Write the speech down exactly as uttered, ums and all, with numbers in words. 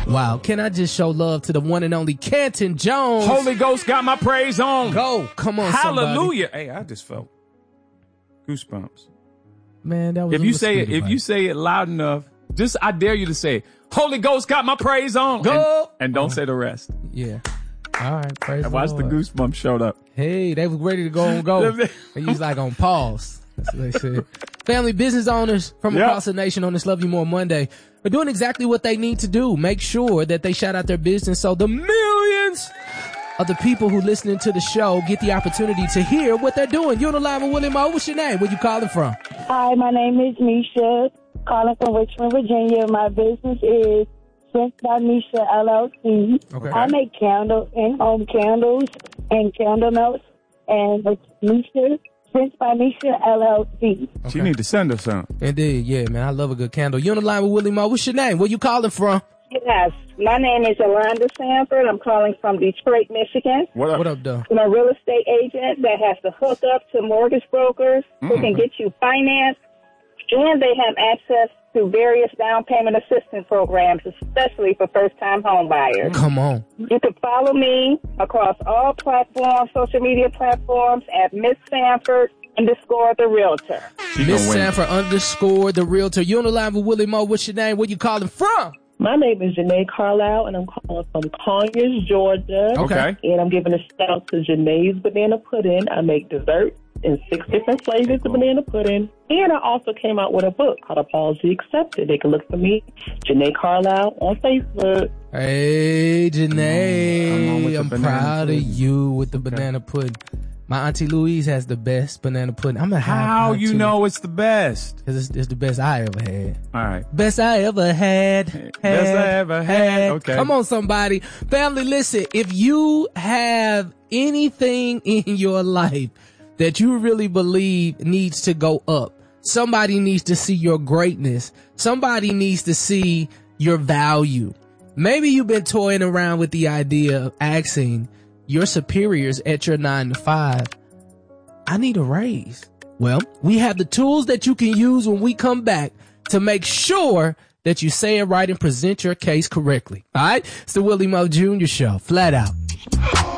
Wow. Can I just show love to the one and only Canton Jones? Holy Ghost got my praise on. Go. Come on, Hallelujah. somebody. Hey, I just felt goosebumps. Man, that was If a you little say it, speedy, if buddy. you say it loud enough, just I dare you to say, Holy Ghost got my praise on. Go. And, and don't say the rest. Yeah. All right. Praise I the watched the Lord. goosebumps showed up. Hey, they was ready to go and go. And you was like on pause. That's what they said. Family business owners from Yep. across the nation on this Love You More Monday are doing exactly what they need to do. Make sure that they shout out their business so the millions of the people who listening to the show get the opportunity to hear what they're doing. You're on the line with Willie Mo. What's your name? Where you calling from? Hi, my name is Misha, calling from Richmond, Virginia. My business is Sense by Misha, L L C. Okay. I make candle and home candles and candle melts, and it's Misha, Sense by Misha, L L C. She need to send us some. Indeed. Yeah, man. I love a good candle. You're on the line with Willie Mo. What's your name? Where you calling from? Yes, my name is Yolanda Sanford. I'm calling from Detroit, Michigan. What up? What up, though? I'm a real estate agent that has to hook up to mortgage brokers who can get you finance, and they have access to various down payment assistance programs, especially for first-time home buyers. Come on. You can follow me across all platforms, social media platforms at Miss Sanford underscore the Realtor. She Miss gonna win. Sanford underscore the Realtor. You're on the line with Willie Mo. What's your name? Where you calling from? My name is Janae Carlisle, and I'm calling from Conyers, Georgia. Okay. And I'm giving a shout out to Janae's Banana Pudding. I make desserts in six different flavors of banana pudding. And I also came out with a book called Apology Accepted. They can look for me, Janae Carlisle, on Facebook. Hey, Come on Janae, with the I'm banana proud pudding. of you with the banana pudding. My auntie Louise has the best banana pudding. I'm gonna have How mine you too, know it's the best? 'cause it's, it's the best I ever had. All right. Best I ever had. had Best I ever had. Okay. Come on, somebody. Family, listen, if you have anything in your life that you really believe needs to go up, somebody needs to see your greatness. Somebody needs to see your value. Maybe you've been toying around with the idea of asking your superiors at your nine to five, I need a raise. Well, we have the tools that you can use when we come back to make sure that you say it right and present your case correctly. All right? It's the Willie Mo Junior Show. Flat out.